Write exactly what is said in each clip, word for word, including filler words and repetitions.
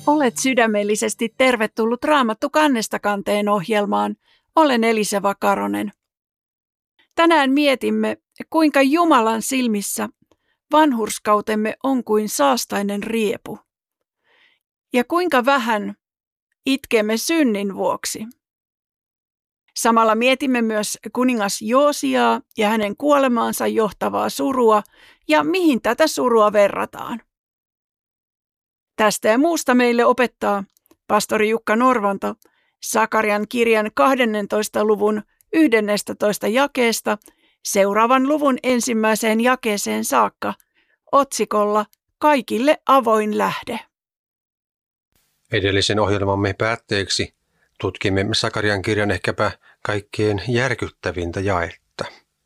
Olet sydämellisesti tervetullut Raamattu kannesta kanteen ohjelmaan. Olen Elisa Vakaronen. Tänään mietimme, kuinka Jumalan silmissä vanhurskautemme on kuin saastainen riepu. Ja kuinka vähän itkemme synnin vuoksi. Samalla mietimme myös kuningas Joosiaa ja hänen kuolemaansa johtavaa surua ja mihin tätä surua verrataan. Tästä ja muusta meille opettaa pastori Jukka Norvanto Sakarian kirjan kahdennentoista luvun yhdennestätoista jakeesta seuraavan luvun ensimmäiseen jakeeseen saakka otsikolla Kaikille avoin lähde. Edellisen ohjelmamme päätteeksi tutkimme Sakarian kirjan ehkäpä kaikkein järkyttävintä jaetta.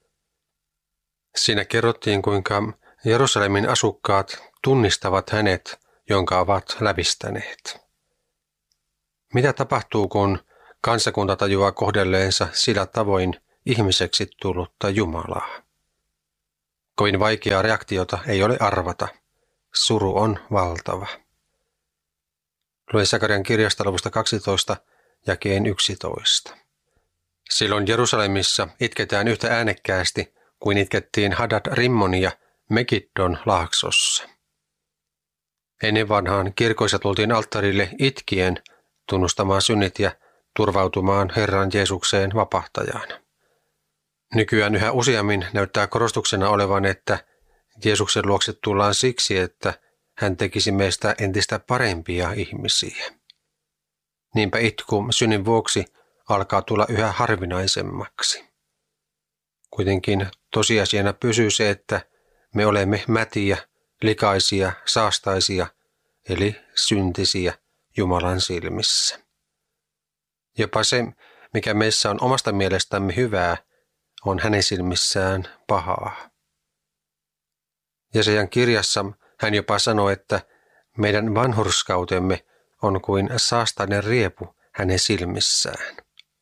Siinä kerrottiin, kuinka Jerusalemin asukkaat tunnistavat hänet, jonka ovat lävistäneet. Mitä tapahtuu, kun kansakunta tajuaa kohdelleensa sillä tavoin ihmiseksi tullutta Jumalaa? Kovin vaikeaa reaktiota ei ole arvata. Suru on valtava. Luen Sakarian kirjasta luvusta kaksitoista jakeen yksitoista. Silloin Jerusalemissa itketään yhtä äänekkäästi kuin itkettiin Hadad-Rimmonia Megiddon laaksossa. Ennen vanhaan kirkoissa tultiin alttarille itkien tunnustamaan synnit ja turvautumaan Herran Jeesukseen vapahtajana. Nykyään yhä useammin näyttää korostuksena olevan, että Jeesuksen luokse tullaan siksi, että hän tekisi meistä entistä parempia ihmisiä. Niinpä itku synnin vuoksi alkaa tulla yhä harvinaisemmaksi. Kuitenkin tosiasiana pysyy se, että me olemme mätiä, likaisia, saastaisia, eli syntisiä Jumalan silmissä. Jopa se, mikä meissä on omasta mielestämme hyvää, on hänen silmissään pahaa. Jesajan kirjassa hän jopa sanoo, että meidän vanhurskautemme on kuin saastainen riepu hänen silmissään.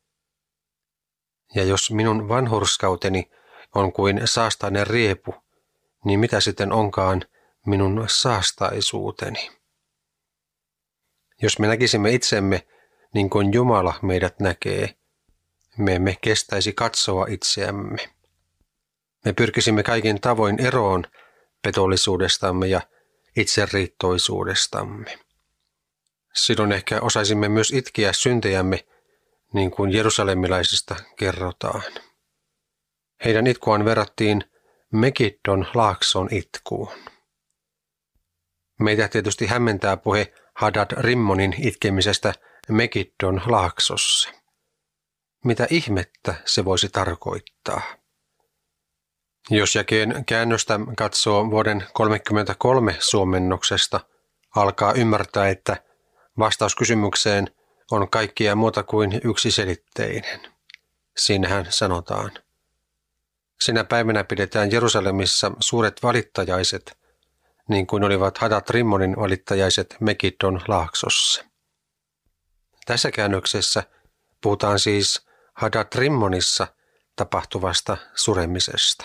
Ja jos minun vanhurskauteni on kuin saastainen riepu, niin mitä sitten onkaan minun saastaisuuteni? Jos me näkisimme itsemme niin kuin Jumala meidät näkee, me emme kestäisi katsoa itseämme. Me pyrkisimme kaikin tavoin eroon petollisuudestamme ja itseriittoisuudestamme. Silloin ehkä osaisimme myös itkeä syntejämme, niin kuin jerusalemilaisista kerrotaan. Heidän itkuaan verrattiin Megiddon laakson itkuun. Meitä tietysti hämmentää puhe Hadad-Rimmonin itkemisestä Megiddon laaksossa. Mitä ihmettä se voisi tarkoittaa? Jos jakeen käännöstä katsoo vuoden kolmekymmentäkolme suomennoksesta, alkaa ymmärtää, että vastaus kysymykseen on kaikkia muuta kuin yksiselitteinen. Siinähän sanotaan: sinä päivänä pidetään Jerusalemissa suuret valittajaiset, niin kuin olivat Hadad-Rimmonin valittajaiset Megiddon laaksossa. Tässä käännöksessä puhutaan siis Hadad-Rimmonissa tapahtuvasta suremisesta.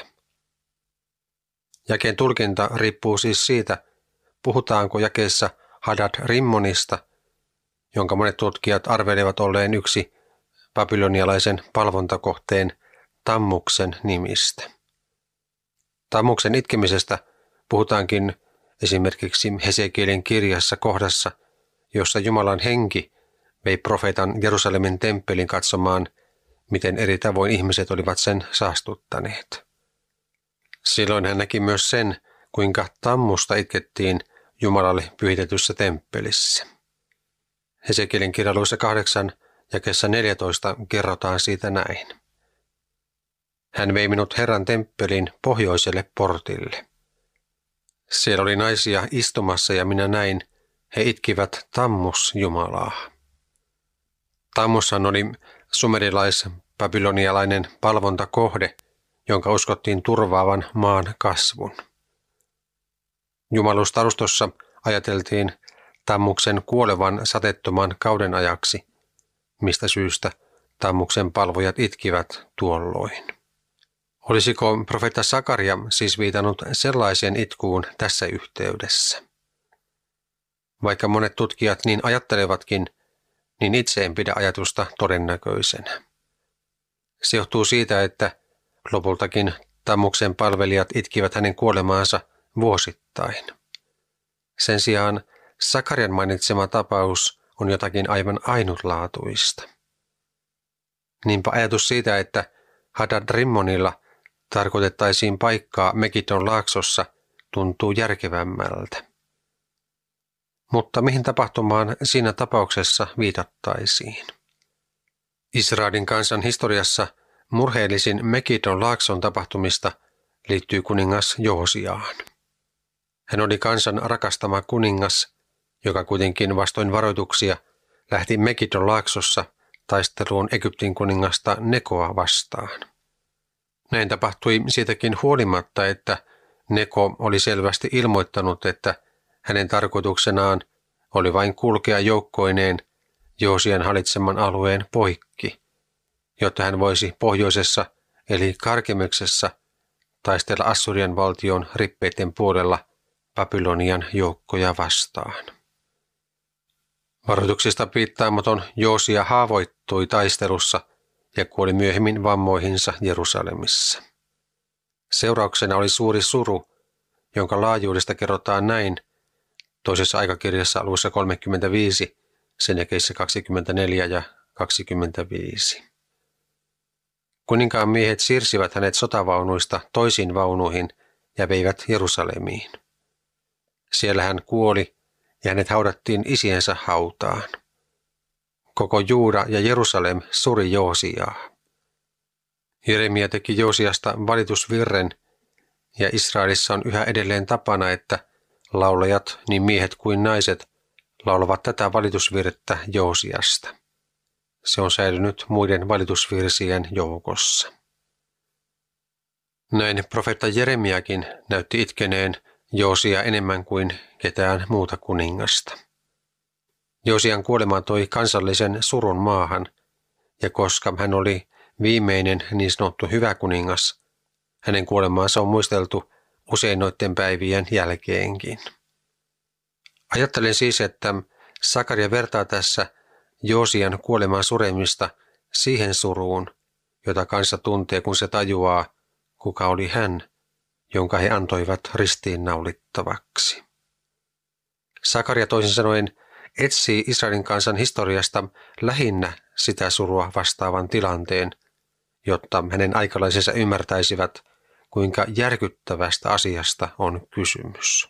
Jakeen tulkinta riippuu siis siitä, puhutaanko jakeessa Hadad-Rimmonista, jonka monet tutkijat arvelevat olleen yksi babylonialaisen palvontakohteen Tammuksen nimistä. Tammuksen itkemisestä puhutaankin esimerkiksi Hesekielin kirjassa kohdassa, jossa Jumalan henki vei profeetan Jerusalemin temppelin katsomaan, miten eri tavoin ihmiset olivat sen saastuttaneet. Silloin hän näki myös sen, kuinka Tammusta itkettiin Jumalalle pyhitetyssä temppelissä. Hesekielin kirja luvussa kahdeksan jakeessa neljätoista kerrotaan siitä näin. Hän vei minut Herran temppelin pohjoiselle portille. Siellä oli naisia istumassa ja minä näin, he itkivät Tammus Jumalaa. Tammushan oli sumerilais-babylonialainen palvontakohde, jonka uskottiin turvaavan maan kasvun. Jumalustarustossa ajateltiin Tammuksen kuolevan sateettoman kauden ajaksi, mistä syystä Tammuksen palvojat itkivät tuolloin. Olisiko profeetta Sakaria siis viitannut sellaiseen itkuun tässä yhteydessä? Vaikka monet tutkijat niin ajattelevatkin, niin itse en pidä ajatusta todennäköisenä. Se johtuu siitä, että lopultakin Tammuksen palvelijat itkivät hänen kuolemaansa vuosittain. Sen sijaan Sakarian mainitsema tapaus on jotakin aivan ainutlaatuista. Niinpä ajatus siitä, että Hadad-Rimmonilla tarkoitettaisiin paikkaa Megidon laaksossa, tuntuu järkevämmältä. Mutta mihin tapahtumaan siinä tapauksessa viitattaisiin? Israelin kansan historiassa murheellisin Megidon laakson tapahtumista liittyy kuningas Joosiaan. Hän oli kansan rakastama kuningas, joka kuitenkin vastoin varoituksia lähti Megidon laaksossa taisteluun Egyptin kuningasta Nekoa vastaan. Näin tapahtui siitäkin huolimatta, että Neko oli selvästi ilmoittanut, että hänen tarkoituksenaan oli vain kulkea joukkoineen Joosian hallitseman alueen poikki, jotta hän voisi pohjoisessa eli Karkemeksessa taistella Assurian valtion rippeiden puolella Babylonian joukkoja vastaan. Varoituksista piittaamaton Joosia haavoittui taistelussa ja kuoli myöhemmin vammoihinsa Jerusalemissa. Seurauksena oli suuri suru, jonka laajuudesta kerrotaan näin toisessa aikakirjassa luvussa kolmekymmentäviisi, sen jakeissä kaksikymmentäneljä ja kaksikymmentäviisi. Kuninkaan miehet siirsivät hänet sotavaunuista toisiin vaunuihin ja veivät Jerusalemiin. Siellä hän kuoli ja hänet haudattiin isiensä hautaan. Koko Juuda ja Jerusalem suri Joosiaa. Jeremia teki Joosiasta valitusvirren ja Israelissa on yhä edelleen tapana, että laulajat, niin miehet kuin naiset, laulavat tätä valitusvirttä Joosiasta. Se on säilynyt muiden valitusvirsien joukossa. Näin profeetta Jeremiakin näytti itkeneen Joosia enemmän kuin ketään muuta kuningasta. Joosian kuolema toi kansallisen surun maahan, ja koska hän oli viimeinen niin sanottu hyvä kuningas, hänen kuolemaansa on muisteltu usein noiden päivien jälkeenkin. Ajattelen siis, että Sakaria vertaa tässä Joosian kuoleman suremista siihen suruun, jota kansa tuntee, kun se tajuaa, kuka oli hän, jonka he antoivat ristiinnaulittavaksi. Sakaria toisin sanoen etsii Israelin kansan historiasta lähinnä sitä surua vastaavan tilanteen, jotta hänen aikalaisensa ymmärtäisivät, kuinka järkyttävästä asiasta on kysymys.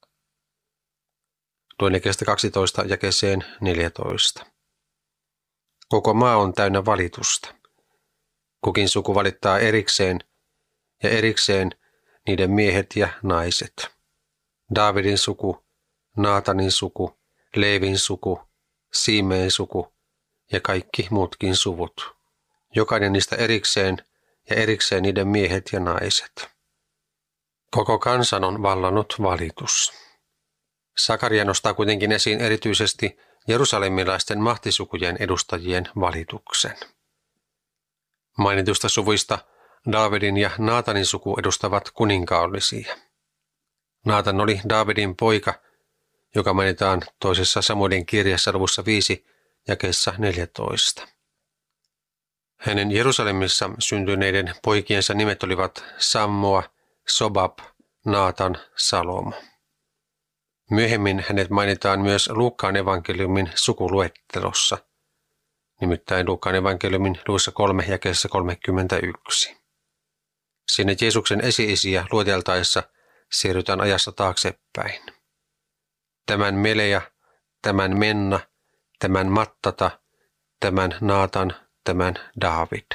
Toinen kestä kaksitoista jakeeseen neljätoista. Koko maa on täynnä valitusta. Kukin suku valittaa erikseen ja erikseen niiden miehet ja naiset. Daavidin suku, Naatanin suku, Leevin suku, Siimeen suku ja kaikki muutkin suvut. Jokainen niistä erikseen ja erikseen niiden miehet ja naiset. Koko kansan on vallannut valitus. Sakaria nostaa kuitenkin esiin erityisesti jerusalemilaisten mahtisukujen edustajien valituksen. Mainitusta suvuista Daavidin ja Naatanin suku edustavat kuninkaallisia. Naatan oli Daavidin poika, joka mainitaan toisessa Samuelin kirjassa luvussa viisi jakeessa neljätoista. Hänen Jerusalemissa syntyneiden poikiensa nimet olivat Sammoa, Sobab, Naatan, Salomo. Myöhemmin hänet mainitaan myös Luukkaan evankeliumin sukuluettelossa, nimittäin Luukkaan evankeliumin luvussa kolme jakeessa kolmekymmentäyksi. Sinne Jeesuksen esi-isiä lueteltaessa siirrytään ajassa taaksepäin. Tämän Melea, tämän Menna, tämän Mattata, tämän Naatan, tämän Daavid.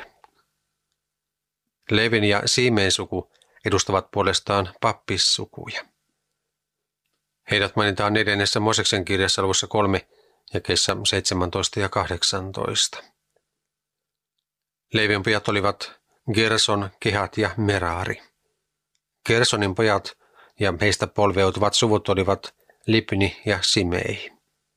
Levin ja Siimeen suku edustavat puolestaan pappissukuja. Heidät mainitaan neljännessä Mooseksen kirjassa luvussa kolme jakeissa seitsemäntoista ja kahdeksantoista. Leevin pojat olivat Gerson, Kehat ja Merari. Gersonin pojat ja heistä polveutuvat suvut olivat Libni ja Simei.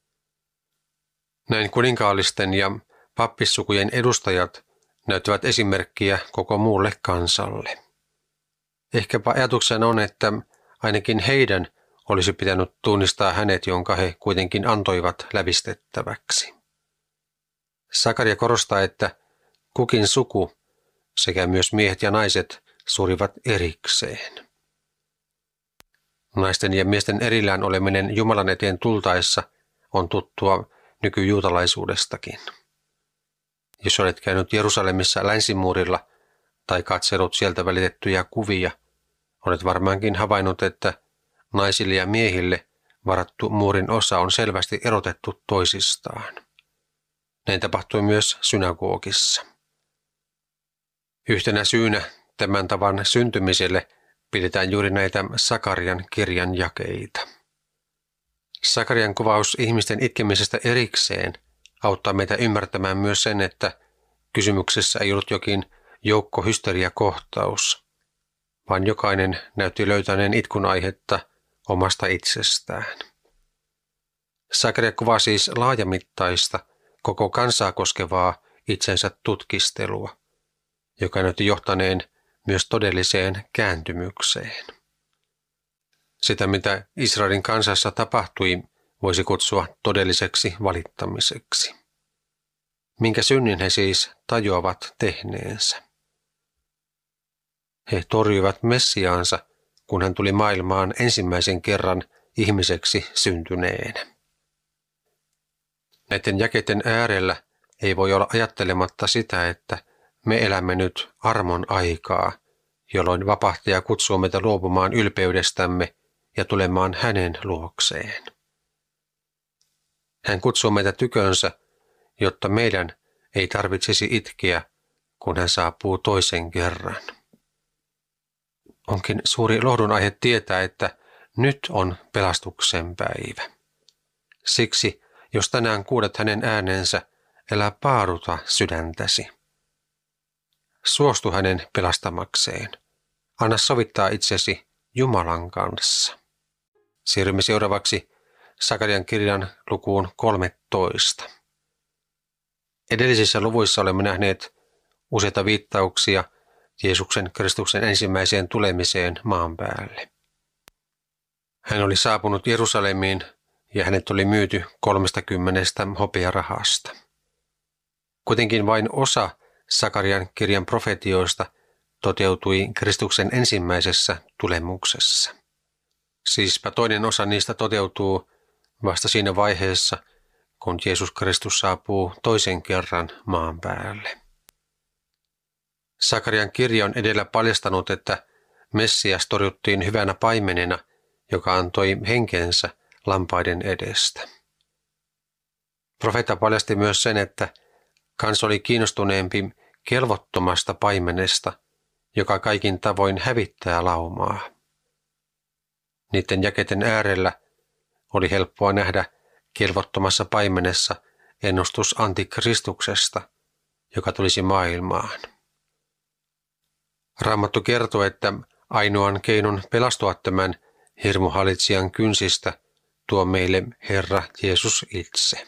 Näin kuninkaallisten ja pappissukujen edustajat näyttävät esimerkkiä koko muulle kansalle. Ehkäpä ajatuksena on, että ainakin heidän olisi pitänyt tunnistaa hänet, jonka he kuitenkin antoivat lävistettäväksi. Sakaria korostaa, että kukin suku sekä myös miehet ja naiset surivat erikseen. Naisten ja miesten erillään oleminen Jumalan eteen tultaessa on tuttua nykyjuutalaisuudestakin. Jos olet käynyt Jerusalemissa länsimuurilla tai katsellut sieltä välitettyjä kuvia, olet varmaankin havainnut, että naisille ja miehille varattu muurin osa on selvästi erotettu toisistaan. Näin tapahtui myös synagogissa. Yhtenä syynä tämän tavan syntymiselle pidetään juuri näitä Sakarian kirjan jakeita. Sakarian kuvaus ihmisten itkemisestä erikseen auttaa meitä ymmärtämään myös sen, että kysymyksessä ei ollut jokin joukkohysteriakohtaus, vaan jokainen näytti löytäneen itkun aihetta omasta itsestään. Sakaria kuvaa siis laajamittaista, koko kansaa koskevaa itsensä tutkistelua, joka näytti johtaneen myös todelliseen kääntymykseen. Sitä, mitä Israelin kansassa tapahtui, voisi kutsua todelliseksi valittamiseksi. Minkä synnin he siis tajuavat tehneensä? He torjuivat Messiaansa, kun hän tuli maailmaan ensimmäisen kerran ihmiseksi syntyneenä. Näiden jakeiden äärellä ei voi olla ajattelematta sitä, että me elämme nyt armon aikaa, jolloin vapahtaja kutsuu meitä luopumaan ylpeydestämme ja tulemaan hänen luokseen. Hän kutsuu meitä tykönsä, jotta meidän ei tarvitsisi itkeä, kun hän saapuu toisen kerran. Onkin suuri lohdun aihe tietää, että nyt on pelastuksen päivä. Siksi, jos tänään kuulet hänen äänensä, älä paaduta sydäntäsi. Suostu hänen pelastamakseen. Anna sovittaa itsesi Jumalan kanssa. Siirrymme seuraavaksi Sakarian kirjan lukuun kolmetoista. Edellisissä luvuissa olemme nähneet useita viittauksia Jeesuksen Kristuksen ensimmäiseen tulemiseen maan päälle. Hän oli saapunut Jerusalemiin ja hänet oli myyty kolmestakymmenestä hopearahasta. Kuitenkin vain osa Sakarian kirjan profetioista toteutui Kristuksen ensimmäisessä tulemuksessa. Siispä toinen osa niistä toteutuu vasta siinä vaiheessa, kun Jeesus Kristus saapuu toisen kerran maan päälle. Sakarian kirja on edellä paljastanut, että Messias torjuttiin hyvänä paimenena, joka antoi henkensä lampaiden edestä. Profeetta paljasti myös sen, että kansa oli kiinnostuneempi kelvottomasta paimenesta, joka kaikin tavoin hävittää laumaa. Niiden jakeiden äärellä oli helppoa nähdä kelvottomassa paimenessa ennustus antikristuksesta, joka tulisi maailmaan. Raamattu kertoo, että ainoan keinon pelastua tämän hirmuhalitsijan kynsistä tuo meille Herra Jeesus itse.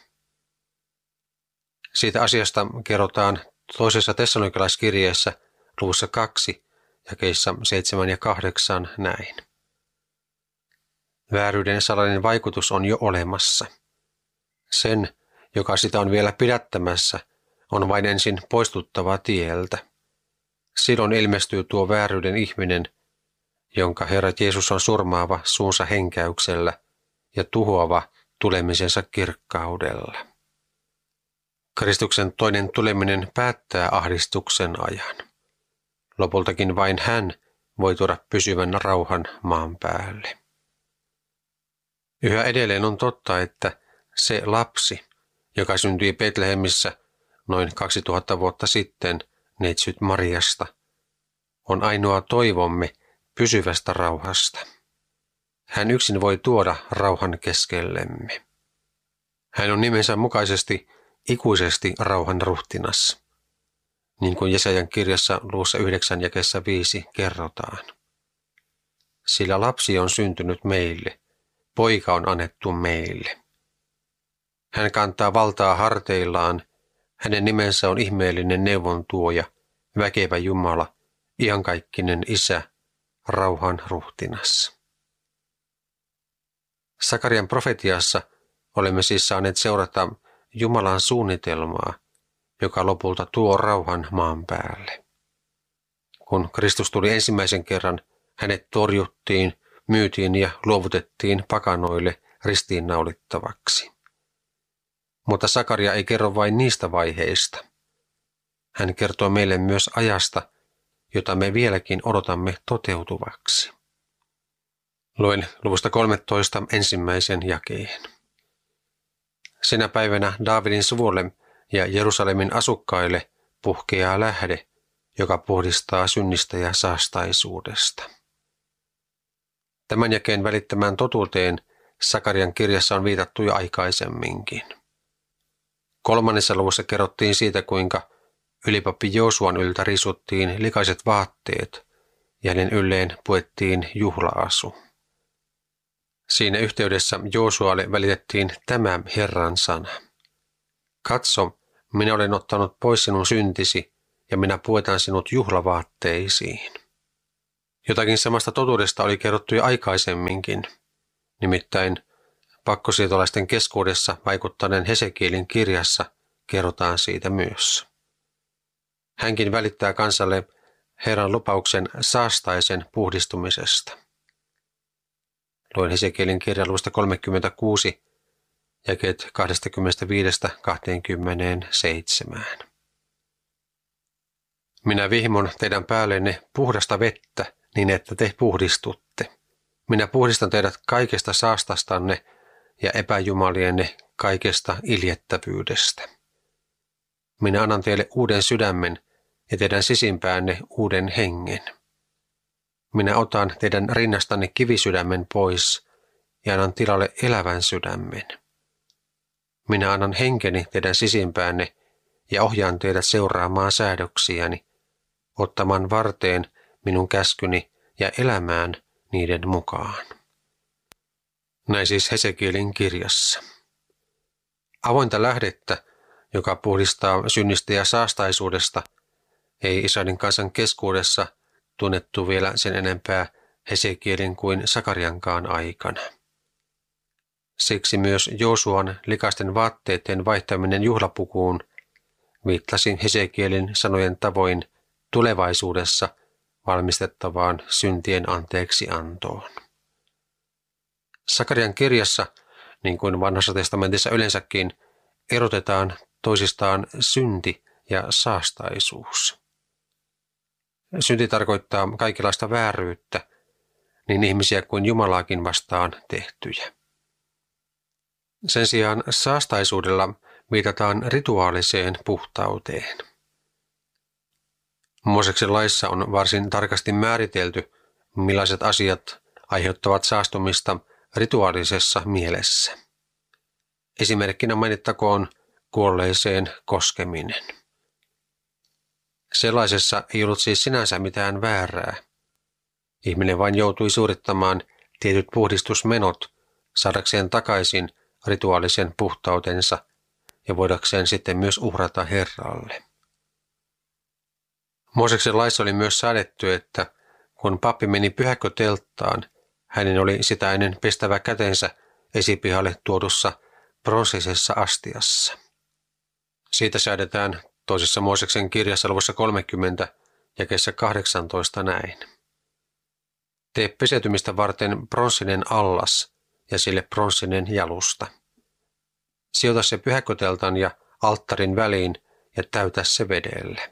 Siitä asiasta kerrotaan toisessa Tessalonikalaiskirjeessä luvussa kaksi, jakeissa seitsemän ja kahdeksan näin. Vääryyden salainen vaikutus on jo olemassa. Sen, joka sitä on vielä pidättämässä, on vain ensin poistuttava tieltä. Silloin ilmestyy tuo vääryyden ihminen, jonka Herra Jeesus on surmaava suunsa henkäyksellä ja tuhoava tulemisensa kirkkaudella. Kristuksen toinen tuleminen päättää ahdistuksen ajan. Lopultakin vain hän voi tuoda pysyvän rauhan maan päälle. Yhä edelleen on totta, että se lapsi, joka syntyi Betlehemissä noin kaksituhatta vuotta sitten neitsyt Mariasta, on ainoa toivomme pysyvästä rauhasta. Hän yksin voi tuoda rauhan keskellemme. Hän on nimensä mukaisesti ikuisesti rauhan ruhtinas, niin kuin Jesajan kirjassa luvussa yhdeksän jakeessa viisi kerrotaan. Sillä lapsi on syntynyt meille, poika on annettu meille. Hän kantaa valtaa harteillaan, hänen nimensä on ihmeellinen neuvontuoja, väkevä Jumala, – iankaikkinen Isä, rauhan ruhtinas. Sakarian profetiassa olemme siis saaneet seurata Jumalan suunnitelmaa, joka lopulta tuo rauhan maan päälle. Kun Kristus tuli ensimmäisen kerran, hänet torjuttiin, myytiin ja luovutettiin pakanoille ristiinnaulittavaksi. Mutta Sakaria ei kerro vain niistä vaiheista. Hän kertoo meille myös ajasta, jota me vieläkin odotamme toteutuvaksi. Luen luvusta kolmetoista ensimmäisen jakeen. Sinä päivänä Daavidin suvulle ja Jerusalemin asukkaille puhkeaa lähde, joka puhdistaa synnistä ja saastaisuudesta. Tämän jakeen välittämään totuuteen Sakarian kirjassa on viitattu jo aikaisemminkin. Kolmannessa luvussa kerrottiin siitä, kuinka ylipappi Joosuan yltä risuttiin likaiset vaatteet ja hänen ylleen puettiin juhlaasu. Siinä yhteydessä Joosualle välitettiin tämä Herran sana. Katso, minä olen ottanut pois sinun syntisi ja minä puetan sinut juhlavaatteisiin. Jotakin samasta totuudesta oli kerrottu jo aikaisemminkin, nimittäin pakkosiirtolaisten keskuudessa vaikuttaneen Hesekielin kirjassa kerrotaan siitä myös. Hänkin välittää kansalle Herran lupauksen saastaisen puhdistumisesta. Luen Hesekielin kirjan luvusta kolmekymmentäkuusi, jakeet kaksikymmentäviisi kaksikymmentäseitsemän. Minä vihmon teidän päällenne puhdasta vettä, niin että te puhdistutte. Minä puhdistan teidät kaikesta saastastanne ja epäjumalienne kaikesta iljettävyydestä. Minä annan teille uuden sydämen ja teidän sisimpäänne uuden hengen. Minä otan teidän rinnastanne kivisydämen pois ja annan tilalle elävän sydämen. Minä annan henkeni teidän sisimpäänne ja ohjaan teidät seuraamaan säädöksiäni, ottamaan varteen minun käskyni ja elämään niiden mukaan. Näin siis Hesekielin kirjassa. Avointa lähdettä, joka puhdistaa synnistä ja saastaisuudesta, ei Israelin kansan keskuudessa tunnettu vielä sen enempää Hesekielin kuin Sakariankaan aikana. Siksi myös Joosuan likaisten vaatteiden vaihtaminen juhlapukuun viittasi Hesekielin sanojen tavoin tulevaisuudessa valmistettavaan syntien anteeksiantoon. Sakarian kirjassa, niin kuin Vanhassa testamentissa yleensäkin, erotetaan toisistaan synti ja saastaisuus. Synti tarkoittaa kaikenlaista vääryyttä, niin ihmisiä kuin Jumalaakin vastaan tehtyjä. Sen sijaan saastaisuudella viitataan rituaaliseen puhtauteen. Mooseksen laissa on varsin tarkasti määritelty, millaiset asiat aiheuttavat saastumista rituaalisessa mielessä. Esimerkkinä mainittakoon kuolleeseen koskeminen. Sellaisessa ei ollut siis sinänsä mitään väärää. Ihminen vain joutui suorittamaan tietyt puhdistusmenot saadakseen takaisin rituaalisen puhtautensa ja voidakseen sitten myös uhrata Herralle. Mooseksen laissa oli myös säädetty, että kun pappi meni pyhäkkötelttaan, hänen oli sitä ennen pestävä kätensä esipihalle tuodussa pronssisessa astiassa. Siitä säädetään toisessa Mooseksen kirjassa luvussa kolmekymmentä jakeessa kahdeksantoista näin. Tee pesetymistä varten pronssinen allas ja sille pronssinen jalusta. Sijoita se pyhäkköteltan ja alttarin väliin ja täytä se vedellä.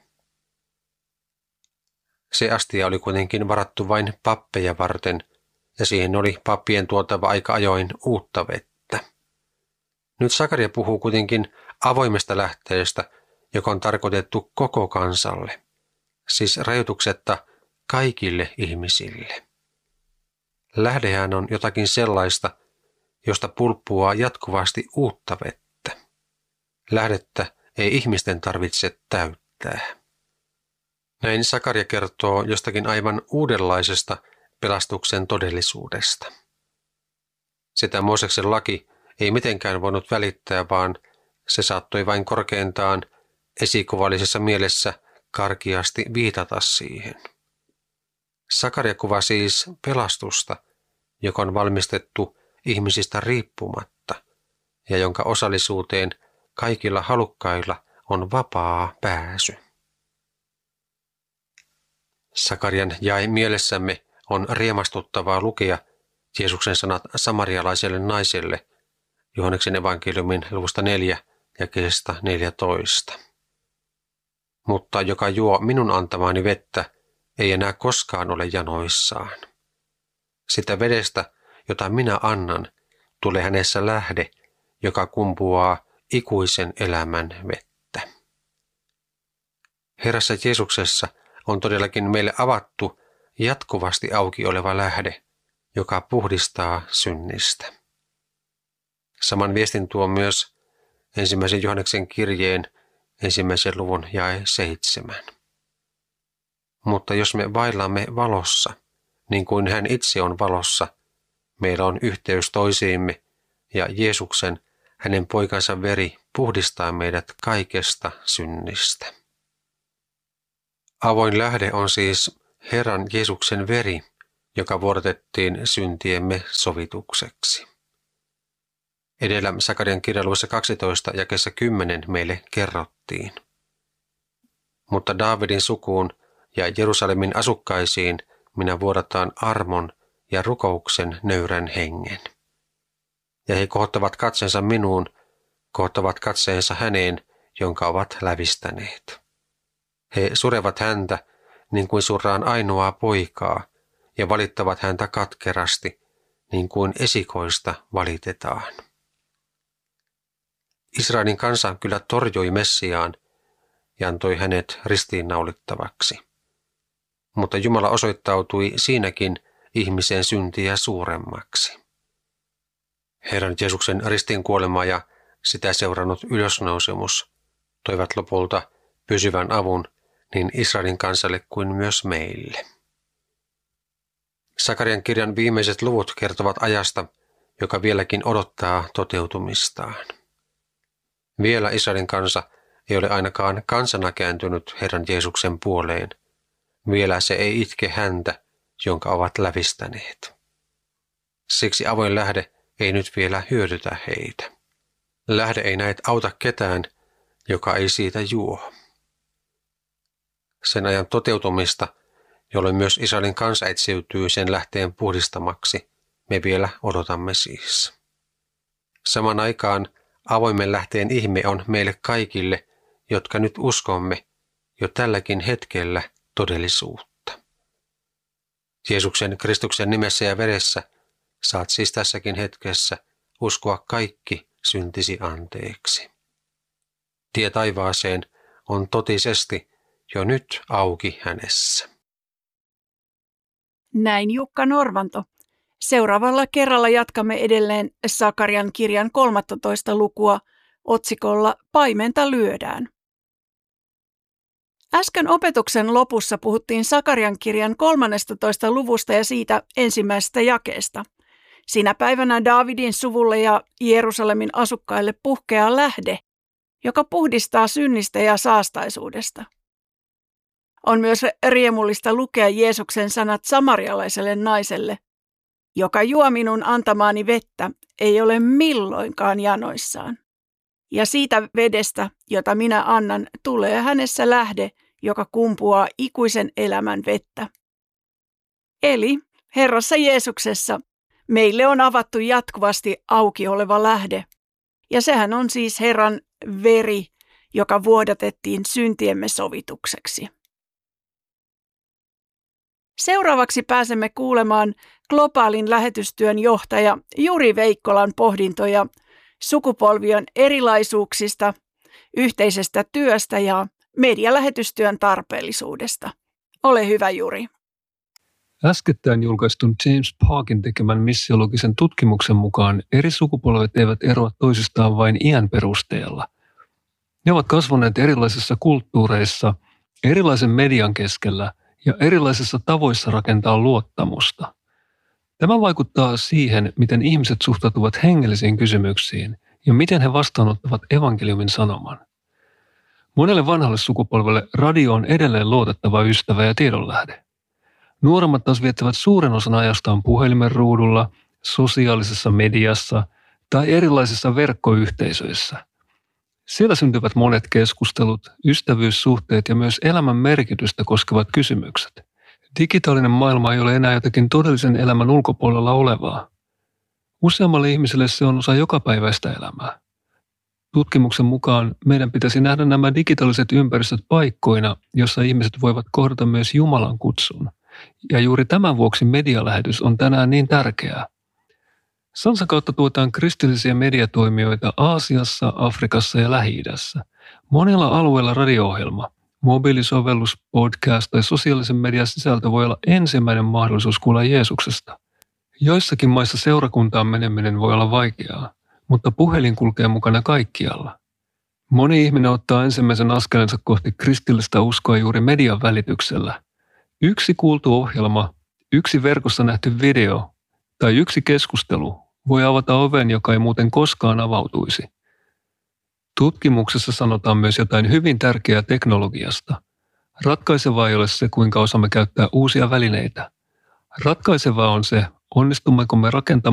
Se astia oli kuitenkin varattu vain pappeja varten ja siihen oli pappien tuotava aika ajoin uutta vettä. Nyt Sakaria puhuu kuitenkin avoimesta lähteestä, joka on tarkoitettu koko kansalle, siis rajoituksetta kaikille ihmisille. Lähdehän on jotakin sellaista, josta pulppuaa jatkuvasti uutta vettä. Lähdettä ei ihmisten tarvitse täyttää. Näin Sakaria kertoo jostakin aivan uudenlaisesta pelastuksen todellisuudesta. Sitä Mooseksen laki ei mitenkään voinut välittää, vaan se saattoi vain korkeintaan esikuvallisessa mielessä karkeasti viitata siihen. Sakaria kuvaa siis pelastusta, joka on valmistettu ihmisistä riippumatta ja jonka osallisuuteen kaikilla halukkailla on vapaa pääsy. Sakarian jae mielessämme on riemastuttavaa lukea Jeesuksen sanat samarialaiselle naiselle Johanneksen evankeliumin luvusta neljä jakeesta neljätoista. Mutta joka juo minun antamaani vettä, ei enää koskaan ole janoissaan. Sitä vedestä, jota minä annan, tulee hänessä lähde, joka kumpuaa ikuisen elämän vettä. Herrassa Jeesuksessa on todellakin meille avattu jatkuvasti auki oleva lähde, joka puhdistaa synnistä. Saman viestin tuo myös ensimmäisen Johanneksen kirjeen ensimmäisen luvun jae seitsemän. Mutta jos me vaellamme valossa, niin kuin hän itse on valossa, meillä on yhteys toisiimme ja Jeesuksen, hänen poikansa veri, puhdistaa meidät kaikesta synnistä. Avoin lähde on siis Herran Jeesuksen veri, joka vuodatettiin syntiemme sovitukseksi. Edellä Sakarian kirjan luvussa kaksitoista jakeessa kymmenen meille kerrottiin. Mutta Daavidin sukuun ja Jerusalemin asukkaisiin minä vuodataan armon ja rukouksen nöyrän hengen. Ja he kohottavat katseensa minuun, kohottavat katseensa häneen, jonka ovat lävistäneet. He surevat häntä niin kuin surraan ainoaa poikaa ja valittavat häntä katkerasti niin kuin esikoista valitetaan. Israelin kansa kyllä torjui Messiaan ja antoi hänet ristiinnaulittavaksi. Mutta Jumala osoittautui siinäkin ihmisen syntiä suuremmaksi. Herran Jeesuksen ristiinkuolema ja sitä seurannut ylösnousemus toivat lopulta pysyvän avun niin Israelin kansalle kuin myös meille. Sakarian kirjan viimeiset luvut kertovat ajasta, joka vieläkin odottaa toteutumistaan. Vielä Israelin kansa ei ole ainakaan kansana kääntynyt Herran Jeesuksen puoleen. Vielä se ei itke häntä, jonka ovat lävistäneet. Siksi avoin lähde ei nyt vielä hyödytä heitä. Lähde ei näet auta ketään, joka ei siitä juo. Sen ajan toteutumista, jolloin myös Israelin kansa etsiytyy sen lähteen puhdistamaksi, me vielä odotamme siis. Saman aikaan avoimen lähteen ihme on meille kaikille, jotka nyt uskomme jo tälläkin hetkellä todellisuutta. Jeesuksen Kristuksen nimessä ja veressä saat siis tässäkin hetkessä uskoa kaikki syntisi anteeksi. Tie taivaaseen on totisesti jo nyt auki hänessä. Näin Jukka Norvanto. Seuraavalla kerralla jatkamme edelleen Sakarian kirjan kolmastoista lukua otsikolla Paimenta lyödään. Äsken opetuksen lopussa puhuttiin Sakarian kirjan kolmannestatoista luvusta ja siitä ensimmäisestä jakeesta. Sinä päivänä Daavidin suvulle ja Jerusalemin asukkaille puhkeaa lähde, joka puhdistaa synnistä ja saastaisuudesta. On myös riemullista lukea Jeesuksen sanat samarialaiselle naiselle, joka juo minun antamaani vettä, ei ole milloinkaan janoissaan. Ja siitä vedestä, jota minä annan, tulee hänessä lähde, joka kumpuaa ikuisen elämän vettä. Eli Herrassa Jeesuksessa meille on avattu jatkuvasti auki oleva lähde. Ja sehän on siis Herran veri, joka vuodatettiin syntiemme sovitukseksi. Seuraavaksi pääsemme kuulemaan globaalin lähetystyön johtaja Juri Veikkolan pohdintoja sukupolvien erilaisuuksista, yhteisestä työstä ja medialähetystyön tarpeellisuudesta. Ole hyvä, Juri. Äskettäin julkaistun James Parkin tekemän missiologisen tutkimuksen mukaan eri sukupolvet eivät eroa toisistaan vain iän perusteella. Ne ovat kasvaneet erilaisissa kulttuureissa, erilaisen median keskellä ja erilaisissa tavoissa rakentaa luottamusta. Tämä vaikuttaa siihen, miten ihmiset suhtautuvat hengellisiin kysymyksiin ja miten he vastaanottavat evankeliumin sanoman. Monelle vanhalle sukupolvelle radio on edelleen luotettava ystävä ja tiedonlähde. Nuoremmat taas viettävät suuren osan ajastaan puhelimen ruudulla, sosiaalisessa mediassa tai erilaisissa verkkoyhteisöissä. Siellä syntyvät monet keskustelut, ystävyyssuhteet ja myös elämän merkitystä koskevat kysymykset. Digitaalinen maailma ei ole enää jotakin todellisen elämän ulkopuolella olevaa. Useammalle ihmiselle se on osa jokapäiväistä elämää. Tutkimuksen mukaan meidän pitäisi nähdä nämä digitaaliset ympäristöt paikkoina, jossa ihmiset voivat kohdata myös Jumalan kutsun. Ja juuri tämän vuoksi medialähetys on tänään niin tärkeää. Sansan kautta tuetaan kristillisiä mediatoimijoita Aasiassa, Afrikassa ja Lähi-idässä. Monilla alueilla radio-ohjelma, mobiilisovellus, podcast tai sosiaalisen median sisältö voi olla ensimmäinen mahdollisuus kuulla Jeesuksesta. Joissakin maissa seurakuntaan meneminen voi olla vaikeaa, mutta puhelin kulkee mukana kaikkialla. Moni ihminen ottaa ensimmäisen askelensa kohti kristillistä uskoa juuri median välityksellä. Yksi kuultu ohjelma, yksi verkossa nähty video tai yksi keskustelu voi avata oven, joka ei muuten koskaan avautuisi. Tutkimuksessa sanotaan myös jotain hyvin tärkeää teknologiasta. Ratkaisevaa ei ole se, kuinka osaamme käyttää uusia välineitä. Ratkaisevaa on se, onnistummeko me rakentamaan